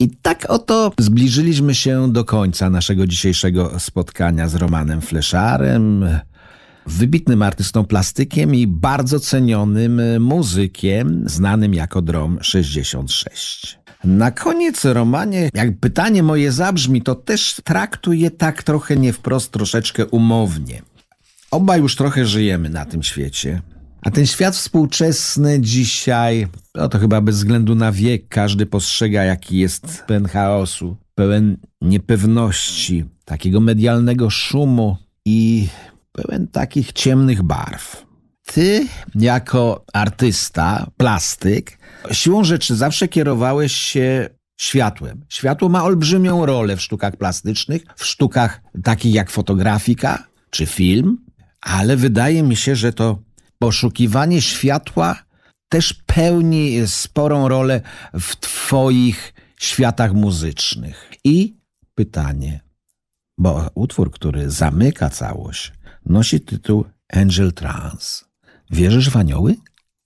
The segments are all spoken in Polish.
I tak oto zbliżyliśmy się do końca naszego dzisiejszego spotkania z Romanem Fleszarem, wybitnym artystą plastykiem i bardzo cenionym muzykiem, znanym jako Drom 66. Na koniec, Romanie, jak pytanie moje zabrzmi, to też traktuję tak trochę nie wprost, troszeczkę umownie. Obaj już trochę żyjemy na tym świecie. A ten świat współczesny dzisiaj, to chyba bez względu na wiek, każdy postrzega, jaki jest pełen chaosu, pełen niepewności, takiego medialnego szumu i pełen takich ciemnych barw. Ty, jako artysta, plastyk, siłą rzeczy zawsze kierowałeś się światłem. Światło ma olbrzymią rolę w sztukach plastycznych, w sztukach takich jak fotografika czy film, ale wydaje mi się, że to poszukiwanie światła też pełni sporą rolę w twoich światach muzycznych. I pytanie, bo utwór, który zamyka całość, nosi tytuł Angel Trance. Wierzysz w anioły?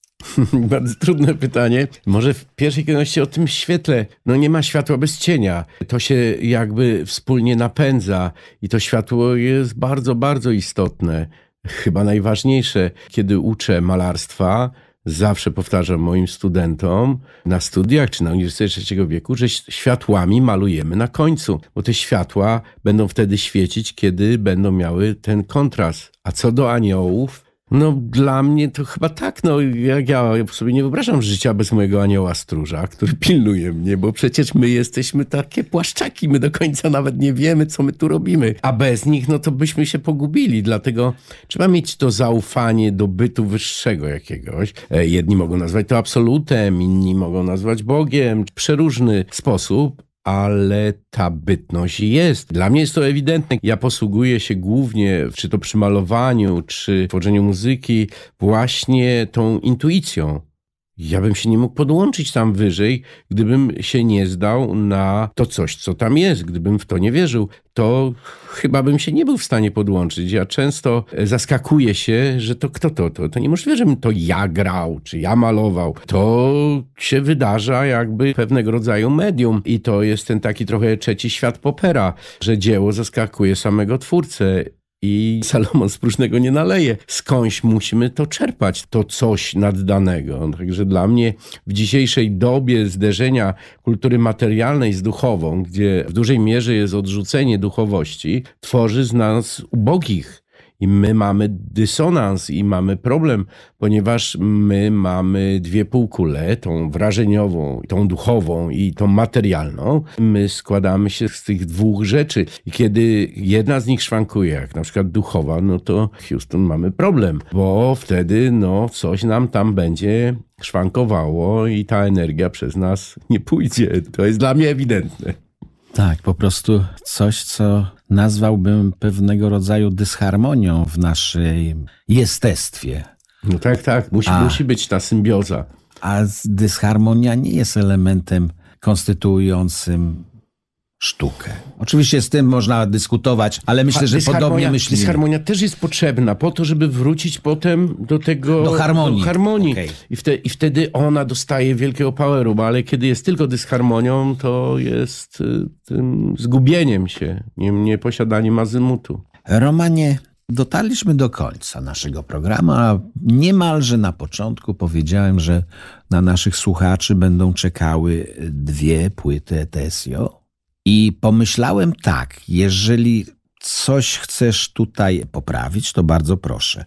Bardzo trudne pytanie. Może w pierwszej kolejności o tym świetle. Nie ma światła bez cienia. To się jakby wspólnie napędza i to światło jest bardzo, bardzo istotne. Chyba najważniejsze. Kiedy uczę malarstwa, zawsze powtarzam moim studentom na studiach czy na Uniwersytecie Trzeciego Wieku, że światłami malujemy na końcu, bo te światła będą wtedy świecić, kiedy będą miały ten kontrast. A co do aniołów, dla mnie to chyba tak, ja sobie nie wyobrażam życia bez mojego anioła stróża, który pilnuje mnie, bo przecież my jesteśmy takie płaszczaki, my do końca nawet nie wiemy, co my tu robimy, a bez nich, to byśmy się pogubili, dlatego trzeba mieć to zaufanie do bytu wyższego jakiegoś. Jedni mogą nazwać to absolutem, inni mogą nazwać Bogiem, w przeróżny sposób, ale ta bytność jest. Dla mnie jest to ewidentne. Ja posługuję się głównie, czy to przy malowaniu, czy tworzeniu muzyki, właśnie tą intuicją. Ja bym się nie mógł podłączyć tam wyżej, gdybym się nie zdał na to coś, co tam jest. Gdybym w to nie wierzył, to chyba bym się nie był w stanie podłączyć. Ja często zaskakuję się, że to kto to niemożliwe, żebym to ja grał, czy ja malował. To się wydarza jakby pewnego rodzaju medium. I to jest ten taki trochę trzeci świat popera, że dzieło zaskakuje samego twórcę. I Salomon z próżnego nie naleje. Skądś musimy to czerpać, to coś naddanego. Także dla mnie w dzisiejszej dobie zderzenia kultury materialnej z duchową, gdzie w dużej mierze jest odrzucenie duchowości, tworzy z nas ubogich. I my mamy dysonans i mamy problem, ponieważ my mamy dwie półkule, tą wrażeniową, tą duchową i tą materialną. My składamy się z tych dwóch rzeczy i kiedy jedna z nich szwankuje, jak na przykład duchowa, to Houston, mamy problem, bo wtedy coś nam tam będzie szwankowało i ta energia przez nas nie pójdzie. To jest dla mnie ewidentne. Tak, po prostu coś, co nazwałbym pewnego rodzaju dysharmonią w naszej jestestwie. Tak, musi być ta symbioza. A dysharmonia nie jest elementem konstytuującym sztukę. Oczywiście z tym można dyskutować, ale myślę, że podobnie myślimy. Dysharmonia też jest potrzebna po to, żeby wrócić potem do tego... Do harmonii. Okay. I wtedy ona dostaje wielkiego poweru, ale kiedy jest tylko dysharmonią, to jest tym zgubieniem się, nieposiadaniem azymutu. Romanie, dotarliśmy do końca naszego programu, a niemalże na początku powiedziałem, że na naszych słuchaczy będą czekały 2 płyty Etesio. I pomyślałem tak, jeżeli coś chcesz tutaj poprawić, to bardzo proszę.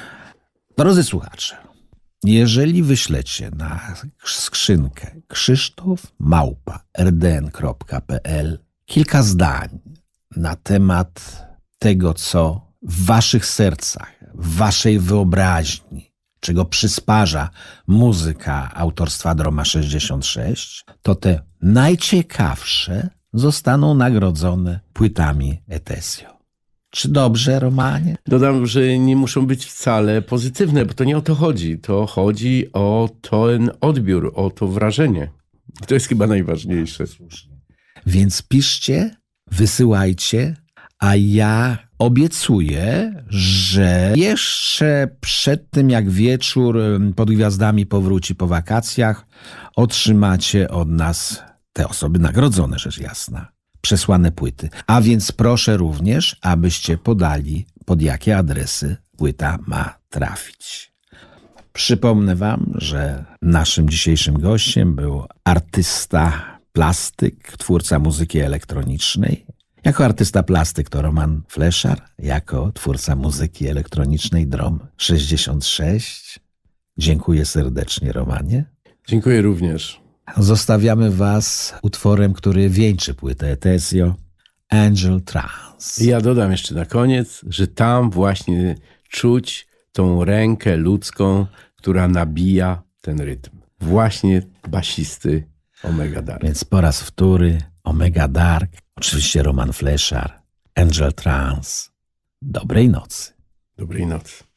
Drodzy słuchacze, jeżeli wyślecie na skrzynkę krzysztof@rdn.pl kilka zdań na temat tego, co w waszych sercach, w waszej wyobraźni, czego przysparza muzyka autorstwa Droma 66, to te najciekawsze zostaną nagrodzone płytami Etesio. Czy dobrze, Romanie? Dodam, że nie muszą być wcale pozytywne, bo to nie o to chodzi. To chodzi o ten odbiór, o to wrażenie. To jest chyba najważniejsze. Więc piszcie, wysyłajcie, a ja obiecuję, że jeszcze przed tym, jak wieczór pod gwiazdami powróci po wakacjach, otrzymacie od nas te osoby nagrodzone, rzecz jasna, przesłane płyty. A więc proszę również, abyście podali, pod jakie adresy płyta ma trafić. Przypomnę wam, że naszym dzisiejszym gościem był artysta plastyk, twórca muzyki elektronicznej. Jako artysta plastyk to Roman Fleszar, jako twórca muzyki elektronicznej Drom 66. Dziękuję serdecznie, Romanie. Dziękuję również. Zostawiamy was utworem, który wieńczy płytę Etesio, Angel Trance. I ja dodam jeszcze na koniec, że tam właśnie czuć tą rękę ludzką, która nabija ten rytm. Właśnie basisty Omega Dark. Więc po raz wtóry Omega Dark, oczywiście Roman Fleszar, Angel Trance. Dobrej nocy. Dobrej nocy.